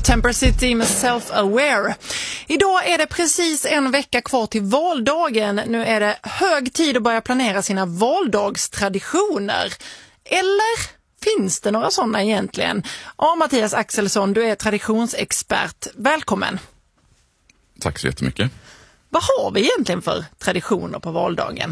Temper City med Self-Aware. Idag är det precis en vecka kvar till valdagen. Nu är det hög tid att börja planera sina valdagstraditioner. Eller finns det några sådana egentligen? Ja, Mattias Axelsson, du är traditionsexpert. Välkommen. Tack så jättemycket. Vad har vi egentligen för traditioner på valdagen?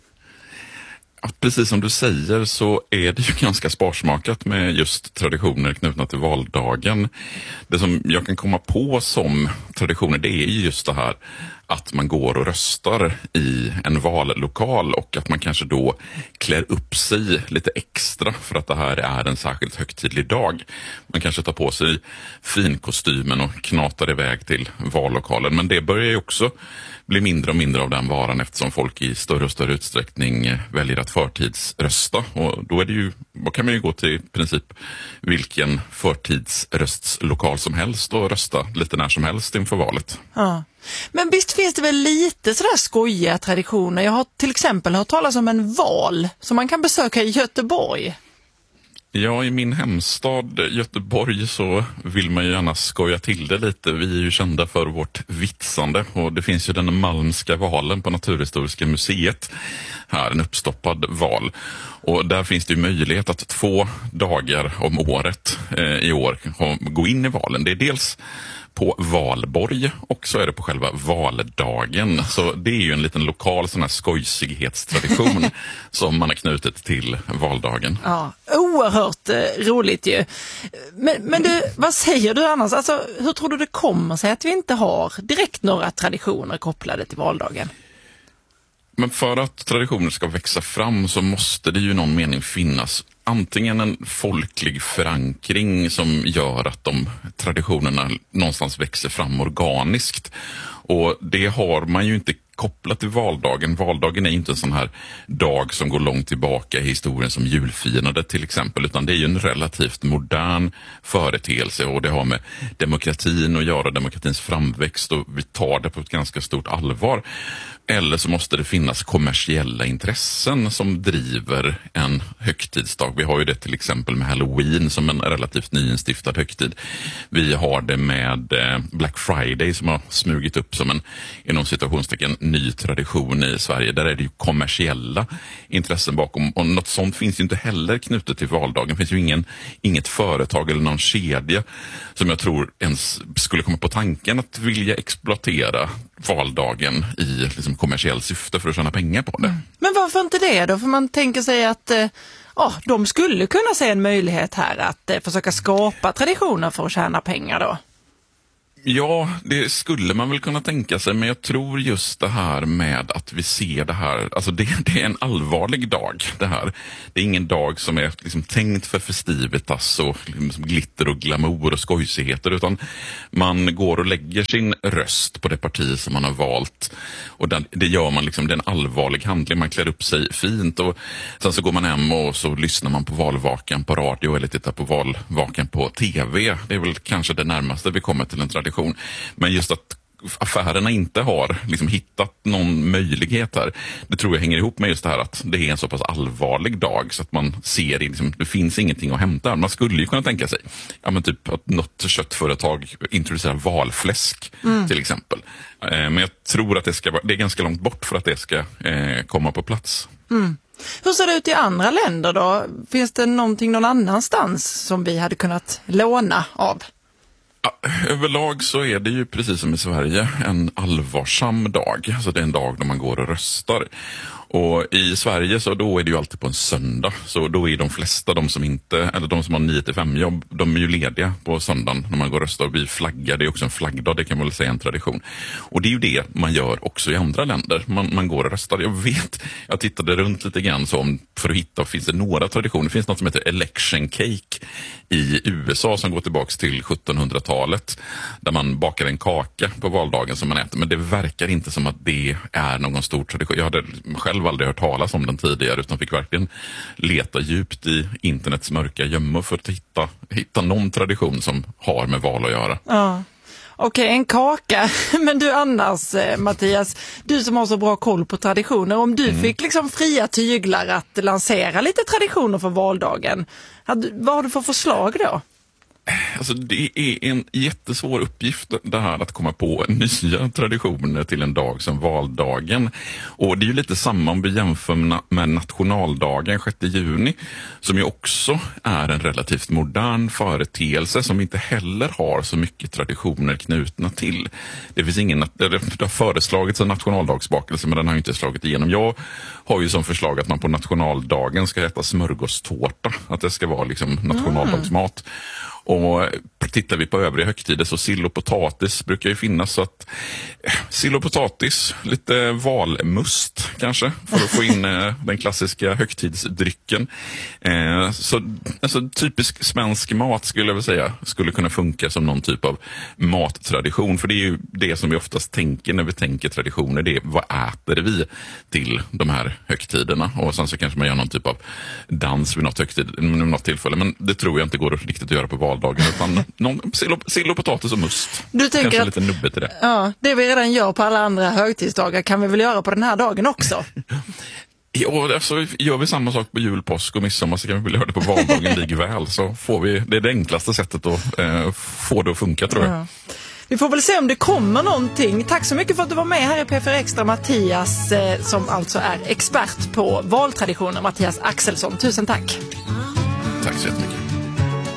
Ja, precis som du säger så är det ju ganska sparsmakat med just traditioner knutna till valdagen. Det som jag kan komma på som traditioner, det är ju just det här att man går och röstar i en vallokal och att man kanske då klär upp sig lite extra för att det här är en särskilt högtidlig dag. Man kanske tar på sig finkostymen och knatar iväg till vallokalen, men det börjar ju också bli mindre och mindre av den varan eftersom folk i större och större utsträckning väljer att förtidsrösta. Och då är det ju, då kan man ju gå till i princip vilken förtidsröstslokal som helst och rösta lite när som helst inför valet. Ja. Men visst finns det väl lite sådär skojiga traditioner. Jag har till exempel hört talas om en val som man kan besöka i Göteborg. Ja, i min hemstad Göteborg så vill man ju gärna skoja till det lite. Vi är ju kända för vårt vitsande och det finns ju den Malmska valen på Naturhistoriska museet. Här, en uppstoppad val. Och där finns det ju möjlighet att 2 dagar om året i år gå in i valen. Det är dels på valborg och så är det på själva valdagen. Så det är ju en liten lokal sån här skojsighetstradition som man har knutit till valdagen. Ja, oerhört roligt ju. Men du, vad säger du annars? Alltså, hur tror du det kommer sig att vi inte har direkt några traditioner kopplade till valdagen? Men för att traditioner ska växa fram så måste det ju i någon mening finnas antingen en folklig förankring som gör att de traditionerna någonstans växer fram organiskt. Och det har man ju inte kopplat till valdagen. Valdagen är inte en sån här dag som går långt tillbaka i historien som julfirandet till exempel, utan det är ju en relativt modern företeelse och det har med demokratin att göra, demokratins framväxt, och vi tar det på ett ganska stort allvar. Eller så måste det finnas kommersiella intressen som driver en högtidsdag. Vi har ju det till exempel med Halloween som en relativt nyinstiftad högtid. Vi har det med Black Friday som har smugit upp som en, inom situationstecken, ny tradition i Sverige. Där är det ju kommersiella intressen bakom. Och något sånt finns ju inte heller knutet till valdagen. Det finns ju inget företag eller någon kedja som jag tror ens skulle komma på tanken att vilja exploatera valdagen i liksom kommersiell syfte för att tjäna pengar på det. Men varför inte det då? För man tänker sig att de skulle kunna se en möjlighet här att försöka skapa traditioner för att tjäna pengar då. Ja, det skulle man väl kunna tänka sig, men jag tror just det här med att vi ser det här, alltså det är en allvarlig dag det här. Det är ingen dag som är liksom tänkt för festivitas och liksom glitter och glamour och skojsigheter, utan man går och lägger sin röst på det parti som man har valt. Och det gör man liksom, det är en allvarlig handling, man klär upp sig fint och sen så går man hem och så lyssnar man på valvakan på radio eller tittar på valvakan på tv. Det är väl kanske det närmaste vi kommer till en tradition. Men just att affärerna inte har liksom hittat någon möjlighet här, det tror jag hänger ihop med just det här att det är en så pass allvarlig dag så att man ser liksom, det finns ingenting att hämta. Man skulle ju kunna tänka sig typ att något köttföretag introducerar valfläsk till exempel. Men jag tror att det är ganska långt bort för att det ska komma på plats. Hur ser det ut i andra länder då? Finns det någonting någon annanstans som vi hade kunnat låna av? Ja, överlag så är det ju precis som i Sverige en allvarsam dag. Alltså det är en dag då man går och röstar. Och i Sverige så då är det ju alltid på en söndag. Så då är de flesta, de som har 9-5 jobb, de är ju lediga på söndagen när man går och röstar. Och vi flaggar, det är också en flaggdag, det kan man väl säga en tradition. Och det är ju det man gör också i andra länder. Man går och röstar. Jag tittade runt lite grann för att hitta, finns det några traditioner. Det finns något som heter election cake i USA som går tillbaka till 1700-talet. Där man bakar en kaka på valdagen som man äter. Men det verkar inte som att det är någon stor tradition. Jag hade själv aldrig hört talas om den tidigare utan fick verkligen leta djupt i internets mörka gömmor för att hitta någon tradition som har med val att göra. Ja. Okej, en kaka. Men du annars, Mattias, du som har så bra koll på traditioner, om du fick liksom fria tyglar att lansera lite traditioner för valdagen, vad har du för förslag då? Alltså det är en jättesvår uppgift det här att komma på nya traditioner till en dag som valdagen. Och det är ju lite samma om vi jämför med nationaldagen 6 juni, som ju också är en relativt modern företeelse som inte heller har så mycket traditioner knutna till. Det finns det har föreslagits en nationaldagsbakelse, men den har ju inte slagit igenom. Jag har ju som förslag att man på nationaldagen ska äta smörgåstårta, att det ska vara liksom nationaldagsmat. Och tittar vi på övriga högtider så sill och potatis brukar ju finnas, så att sill och potatis, lite valmust kanske för att få in den klassiska högtidsdrycken. Så alltså, typisk svensk mat skulle jag vilja säga skulle kunna funka som någon typ av mattradition, för det är ju det som vi oftast tänker när vi tänker traditioner, det är vad äter vi till de här högtiderna, och sen så kanske man gör någon typ av dans vid något tillfälle, men det tror jag inte går riktigt att göra på valdagen, utan sill och potatis och must. Du tänker kanske att, lite nubbet i det. Ja, det vi redan gör på alla andra högtidsdagar kan vi väl göra på den här dagen också? Ja, alltså, gör vi samma sak på jul, påsk och midsommar så kan vi väl göra det på valdagen likväl, så får vi, det är det enklaste sättet att få det att funka, tror jag. Ja. Vi får väl se om det kommer någonting. Tack så mycket för att du var med här i P4 Extra, Mattias, som alltså är expert på valtraditioner, Mattias Axelsson. Tusen tack. Tack så jättemycket.